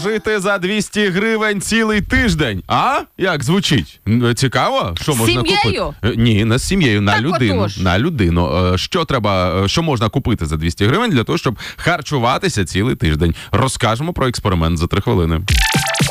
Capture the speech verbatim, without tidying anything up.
прожити за двісті гривень цілий тиждень. А? Як звучить? Цікаво? Що можна сім'єю? купити? Ні, не з сім'єю, на Так людину. отож. На людину. Що треба, що можна купити за двісті гривень для того, щоб харчуватися цілий тиждень? Розкажемо про експеримент за три хвилини.